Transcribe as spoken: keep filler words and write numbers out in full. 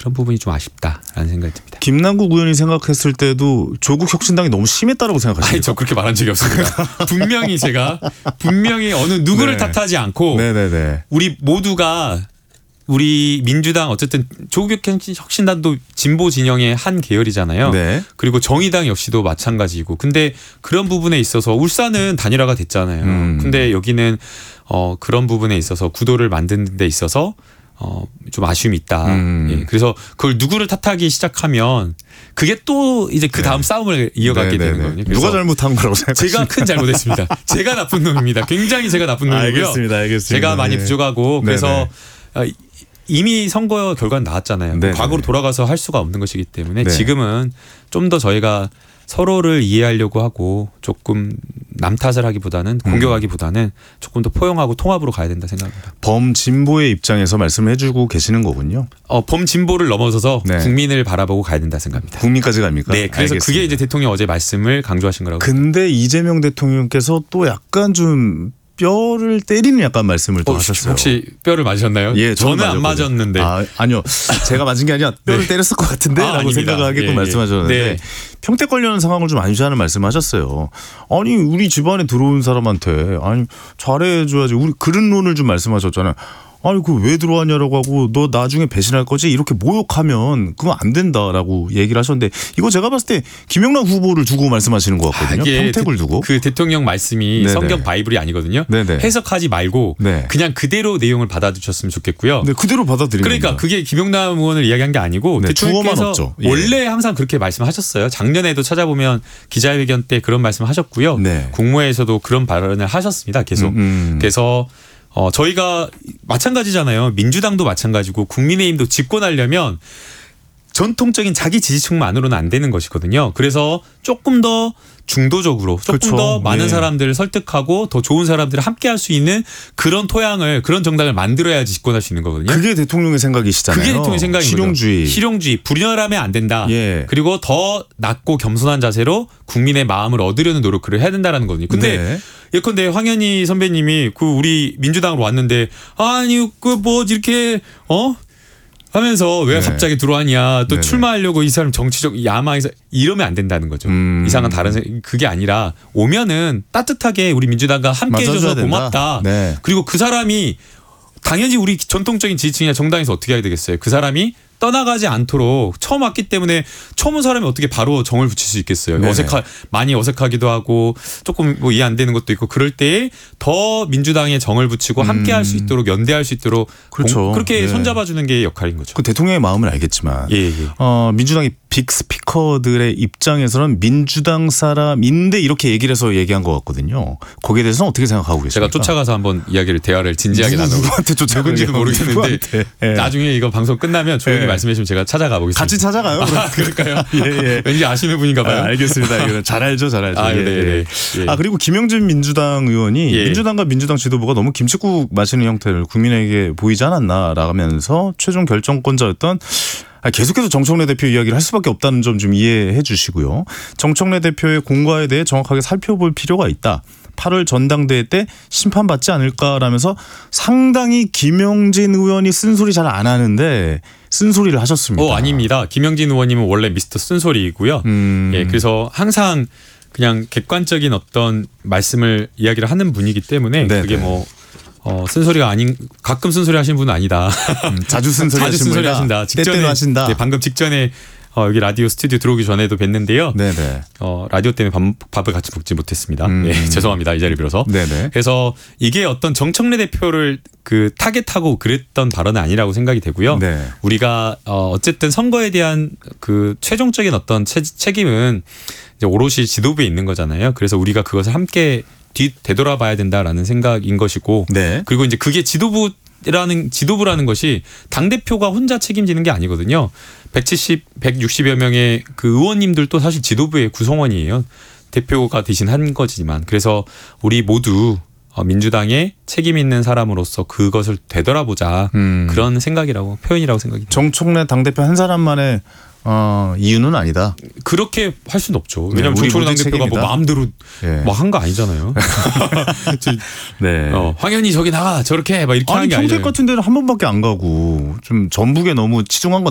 그런 부분이 좀 아쉽다라는 생각이 듭니다. 김남국 의원이 생각했을 때도 조국 혁신당이 너무 심했다라고 생각하십니까? 아니, 저 그렇게 말한 적이 없습니다. 분명히 제가 분명히 어느 누구를 네. 탓하지 않고 네네네. 우리 모두가 우리 민주당 어쨌든 조국 혁신단도 진보 진영의 한 계열이잖아요. 네. 그리고 정의당 역시도 마찬가지고. 근데 그런 부분에 있어서 울산은 단일화가 됐잖아요. 음. 근데 여기는 어 그런 부분에 있어서 구도를 만드는 데 있어서 어 좀 아쉬움이 있다. 음. 예. 그래서 그걸 누구를 탓하기 시작하면 그게 또 이제 그 다음 네. 싸움을 이어가게 네네네. 되는 거거든요. 그래서 누가 잘못한 거라고 생각하십니까? 제가 큰 잘못했습니다. 제가 나쁜 놈입니다. 굉장히 제가 나쁜 놈이고요. 알겠습니다. 알겠습니다. 제가 많이 네. 부족하고 그래서 네네. 이미 선거 결과는 나왔잖아요. 네네. 과거로 돌아가서 할 수가 없는 것이기 때문에 네. 지금은 좀 더 저희가 서로를 이해하려고 하고 조금 남 탓을 하기보다는 공격하기보다는 조금 더 포용하고 통합으로 가야 된다 생각합니다. 범진보의 입장에서 말씀을 해주고 계시는 거군요. 어, 범진보를 넘어서서 네. 국민을 바라보고 가야 된다 생각합니다. 국민까지 갑니까? 네, 그래서 알겠습니다. 그게 이제 대통령 어제 말씀을 강조하신 거라고. 근데 이재명 대통령께서 또 약간 좀 뼈를 때리는 약간 말씀을 또 어, 하셨어요. 혹시 뼈를 맞으셨나요? 예, 저는 안 맞았는데. 아, 아니요. 제가 맞은 게 아니라 뼈를 네. 때렸을 것 같은데 아, 라고 아닙니다. 생각하게끔 예, 예. 말씀하셨는데 네. 평택 관련 상황을 좀 안시하는 말씀하셨어요. 아니 우리 집안에 들어온 사람한테 아니 잘해줘야지. 우리 그릇론을 좀 말씀하셨잖아요. 아니 그 왜 들어왔냐라고 하고 너 나중에 배신할 거지 이렇게 모욕하면 그건 안 된다라고 얘기를 하셨는데 이거 제가 봤을 때 김영남 후보를 두고 말씀하시는 것 같거든요. 아, 평택을 두고. 그 대통령 말씀이 네네. 성경 바이블이 아니거든요. 네네. 해석하지 말고 네. 그냥 그대로 내용을 받아주셨으면 좋겠고요. 네, 그대로 받아들이는 그러니까 겁니다. 그게 김용남 의원을 이야기한 게 아니고 네, 주어만 대통령께서 없죠. 예. 원래 항상 그렇게 말씀하셨어요. 작년에도 찾아보면 기자회견 때 그런 말씀하셨고요. 네. 국무회에서도 그런 발언을 하셨습니다. 계속. 음, 음. 그래서 어, 저희가 마찬가지잖아요. 민주당도 마찬가지고 국민의힘도 집권하려면 전통적인 자기 지지층만으로는 안 되는 것이거든요. 그래서 조금 더 중도적으로 조금 그렇죠. 더 많은 예. 사람들을 설득하고 더 좋은 사람들을 함께 할 수 있는 그런 토양을 그런 정당을 만들어야지 집권할 수 있는 거거든요. 그게 대통령의 생각이시잖아요. 그게 대통령 생각인 실용주의. 거죠. 실용주의. 불연하면 안 된다. 예. 그리고 더 낮고 겸손한 자세로 국민의 마음을 얻으려는 노력을 해야 된다는 거거든요. 근데 네. 예컨대 황현희 선배님이 그 우리 민주당으로 왔는데 아니 그 뭐 이렇게 어 하면서 왜 네. 갑자기 들어왔냐 또 네네. 출마하려고 이 사람 정치적 야망에서 이러면 안 된다는 거죠. 음. 이상한 다른 생- 그게 아니라 오면은 따뜻하게 우리 민주당과 함께 해줘서 맞아줘야 된다. 고맙다. 네. 그리고 그 사람이 당연히 우리 전통적인 지지층이나 정당에서 어떻게 해야 되겠어요. 그 사람이 떠나가지 않도록 처음 왔기 때문에 처음 온 사람이 어떻게 바로 정을 붙일 수 있겠어요. 네네. 어색하 많이 어색하기도 하고 조금 뭐 이해 안 되는 것도 있고 그럴 때에 더 민주당에 정을 붙이고 함께 할 수 있도록 연대할 수 있도록 그렇죠. 공- 그렇게 네. 손잡아주는 게 역할인 거죠. 그 대통령의 마음을 알겠지만 예, 예. 어, 민주당의 빅 스피커들의 입장에서는 민주당 사람인데 이렇게 얘기를 해서 얘기한 것 같거든요. 거기에 대해서는 어떻게 생각하고 계십니까? 제가 쫓아가서 한번 이야기를 대화를 진지하게 누구, 나누고 누구한테 쫓아가요? 누군지도 모르겠는데 누구한테? 예. 나중에 이거 방송 끝나면 조용히 예. 말씀해 주시면 제가 찾아가 보겠습니다. 같이 찾아가요. 그럼. 아, 그럴까요? 예, 예. 왠지 아시는 분인가 봐요. 아, 알겠습니다. 이거는 잘 알죠, 잘 알죠. 아, 예, 네, 네. 예. 예. 아 그리고 김영진 민주당 의원이 예. 민주당과 민주당 지도부가 너무 김칫국 마시는 형태를 국민에게 보이지 않았나라면서 최종 결정권자였던 아, 계속해서 정청래 대표 이야기를 할 수밖에 없다는 점 좀 이해해 주시고요. 정청래 대표의 공과에 대해 정확하게 살펴볼 필요가 있다. 팔월 전당대회 때 심판받지 않을까라면서 상당히 김영진 의원이 쓴소리 잘 안 하는데 쓴소리를 하셨습니다. 어, 아닙니다. 김영진 의원님은 원래 미스터 쓴소리이고요. 음. 예, 그래서 항상 그냥 객관적인 어떤 말씀을 이야기를 하는 분이기 때문에 네네. 그게 뭐 어, 쓴소리가 아닌 가끔 쓴소리 하시는 분은 아니다. 음, 자주 쓴소리 자주 하신 쓴소리 분이다. 하신다. 직전에 때때로 하신다. 네, 방금 직전에 어, 여기 라디오 스튜디오 들어오기 전에도 뵀는데요. 네네. 어, 라디오 때문에 밥, 밥을 같이 먹지 못했습니다. 음. 예, 죄송합니다. 이 자리 빌어서. 네네. 그래서 이게 어떤 정청래 대표를 그 타겟하고 그랬던 발언은 아니라고 생각이 되고요. 네. 우리가 어, 어쨌든 선거에 대한 그 최종적인 어떤 체, 책임은 이제 오롯이 지도부에 있는 거잖아요. 그래서 우리가 그것을 함께 뒤 되돌아봐야 된다라는 생각인 것이고, 네. 그리고 이제 그게 지도부 라는 지도부라는 것이 당 대표가 혼자 책임지는 게 아니거든요. 백칠십, 백육십여 명의 그 의원님들도 사실 지도부의 구성원이에요. 대표가 대신 한 거지만, 그래서 우리 모두 민주당의 책임 있는 사람으로서 그것을 되돌아보자 음. 그런 생각이라고 표현이라고 생각이 듭니다. 정청래 당대표 한 사람만의 어, 이유는 아니다. 그렇게 할 수는 없죠. 네, 왜냐하면 우리 정청래 모두 당대표가 뭐 책임이다. 마음대로 예. 뭐 한 거 아니잖아요. 네. 어, 황현희 저기 나가 저렇게 막 이렇게 하는 아니 게 평택 아니잖아요. 같은 데는 한 번밖에 안 가고 좀 전북에 너무 치중한 건